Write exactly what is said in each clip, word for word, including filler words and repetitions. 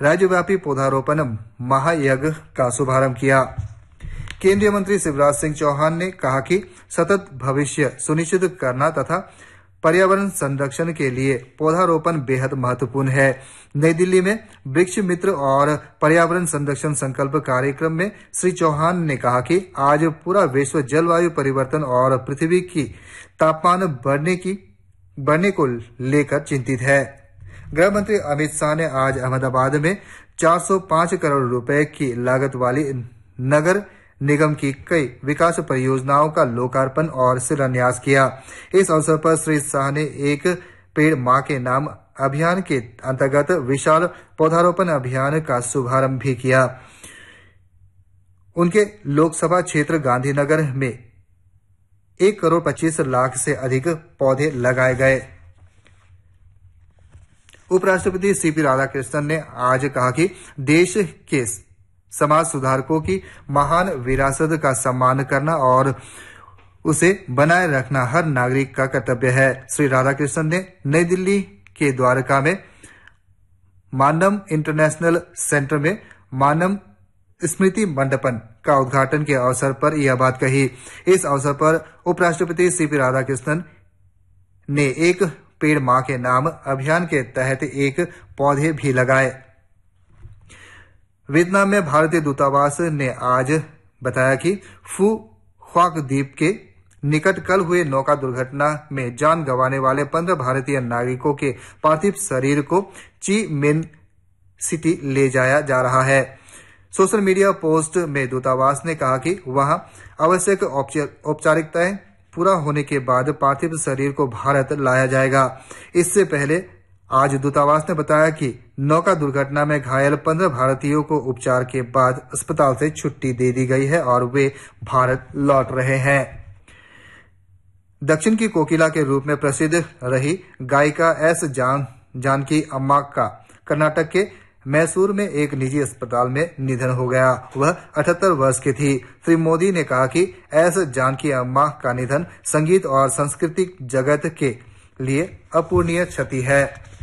राज्यव्यापी पौधारोपण महायज्ञ का शुभारंभ किया। केंद्रीय मंत्री शिवराज सिंह चौहान ने कहा कि सतत भविष्य सुनिश्चित करना तथा पर्यावरण संरक्षण के लिए पौधारोपण बेहद महत्वपूर्ण है। नई दिल्ली में वृक्ष मित्र और पर्यावरण संरक्षण संकल्प कार्यक्रम में श्री चौहान ने कहा कि आज पूरा विश्व जलवायु परिवर्तन और पृथ्वी की तापमान बढ़ने की बढ़ने को लेकर चिंतित है। गृह मंत्री अमित शाह ने आज अहमदाबाद में चार सौ पाँच करोड़ रुपए की लागत वाली नगर निगम की कई विकास परियोजनाओं का लोकार्पण और शिलान्यास किया। इस अवसर पर श्री शाह ने एक पेड़ मां के नाम अभियान के अंतर्गत विशाल पौधारोपण अभियान का शुभारंभ भी किया। उनके लोकसभा क्षेत्र गांधीनगर में एक करोड़ पच्चीस लाख से अधिक पौधे लगाए गए। उपराष्ट्रपति सीपी राधाकृष्णन ने आज कहा कि देश के समाज सुधारकों की महान विरासत का सम्मान करना और उसे बनाए रखना हर नागरिक का कर्तव्य है। श्री राधाकृष्णन ने नई दिल्ली के द्वारका में मानम इंटरनेशनल सेंटर में मानम स्मृति मंडपन का उद्घाटन के अवसर पर यह बात कही। इस अवसर पर उपराष्ट्रपति सीपी राधाकृष्णन ने एक पेड़ मां के नाम अभियान के तहत एक पौधे भी लगाए। वियतनाम में भारतीय दूतावास ने आज बताया कि फू ख्वाक द्वीप के निकट कल हुए नौका दुर्घटना में जान गंवाने वाले पंद्रह भारतीय नागरिकों के पार्थिव शरीर को ची मिन सिटी ले जाया जा रहा है। सोशल मीडिया पोस्ट में दूतावास ने कहा कि वहां आवश्यक औपचारिकताएं पूरा होने के बाद पार्थिव शरीर को भारत लाया जाएगा। इससे पहले आज दूतावास ने बताया कि नौका दुर्घटना में घायल पंद्रह भारतीयों को उपचार के बाद अस्पताल से छुट्टी दे दी गई है और वे भारत लौट रहे हैं। दक्षिण की कोकिला के रूप में प्रसिद्ध रही गायिका एस जान जानकी अम्मा का कर्नाटक के मैसूर में एक निजी अस्पताल में निधन हो गया। वह अठहत्तर वर्ष की थी। श्री मोदी ने कहा कि एस जानकी अम्मा का निधन संगीत और सांस्कृतिक जगत के लिए अपूरणीय क्षति है।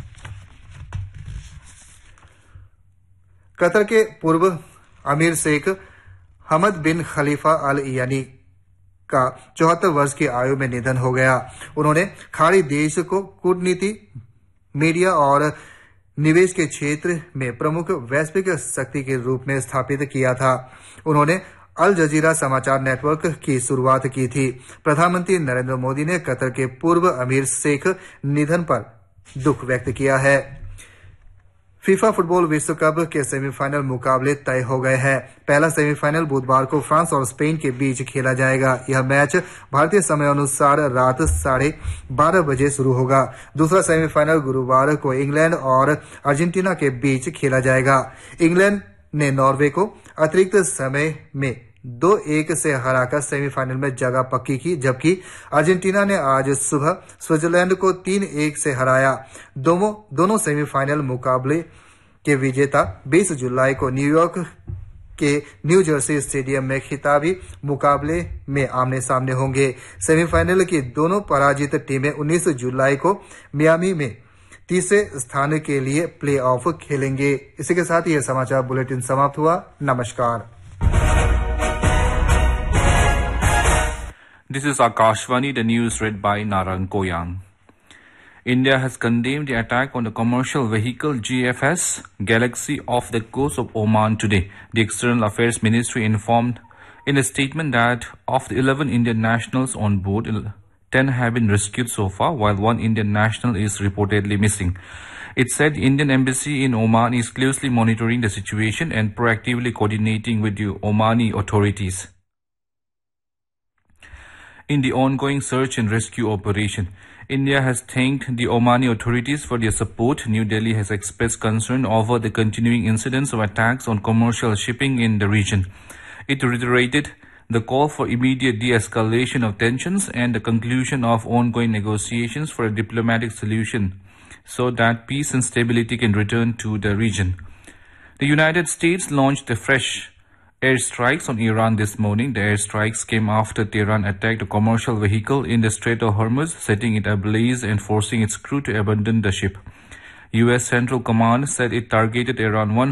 कतर के पूर्व अमीर शेख हमद बिन खलीफा अल यानी का चौहत्तर वर्ष की आयु में निधन हो गया। उन्होंने खाड़ी देश को कूटनीति, मीडिया और निवेश के क्षेत्र में प्रमुख वैश्विक शक्ति के रूप में स्थापित किया था। उन्होंने अल जजीरा समाचार नेटवर्क की शुरुआत की थी। प्रधानमंत्री नरेंद्र मोदी ने कतर के पूर्व अमीर शेख निधन पर दुख व्यक्त किया है। फीफा फुटबॉल विश्व कप के सेमीफाइनल मुकाबले तय हो गए हैं। पहला सेमीफाइनल बुधवार को फ्रांस और स्पेन के बीच खेला जाएगा। यह मैच भारतीय समय अनुसार रात साढ़े बारह बजे शुरू होगा। दूसरा सेमीफाइनल गुरुवार को इंग्लैंड और अर्जेंटीना के बीच खेला जाएगा। इंग्लैंड ने नॉर्वे को अतिरिक्त समय में दो एक से हराकर सेमीफाइनल में जगह पक्की की, जबकि अर्जेंटीना ने आज सुबह स्विट्जरलैंड को तीन एक से हराया। दोनों दोनों सेमीफाइनल मुकाबले के विजेता बीस जुलाई को न्यूयॉर्क के न्यू जर्सी स्टेडियम में खिताबी मुकाबले में आमने सामने होंगे। सेमीफाइनल की दोनों पराजित टीमें उन्नीस जुलाई को मियामी में तीसरे स्थान के लिए प्ले ऑफ खेलेंगे। इसी के साथ यह समाचार बुलेटिन समाप्त हुआ। नमस्कार। This is Akashvani, the news read by Narang Koyang. India has condemned the attack on the commercial vehicle G F S Galaxy off the coast of Oman today. The External Affairs Ministry informed in a statement that of the eleven Indian nationals on board, ten have been rescued so far, while one Indian national is reportedly missing. It said the Indian embassy in Oman is closely monitoring the situation and proactively coordinating with the Omani authorities in the ongoing search and rescue operation. India has thanked the Omani authorities for their support. New Delhi has expressed concern over the continuing incidents of attacks on commercial shipping in the region. It reiterated the call for immediate de-escalation of tensions and the conclusion of ongoing negotiations for a diplomatic solution so that peace and stability can return to the region. The United States launched a fresh airstrikes on Iran this morning. The airstrikes came after Tehran attacked a commercial vehicle in the Strait of Hormuz, setting it ablaze and forcing its crew to abandon the ship. U S Central Command said it targeted around one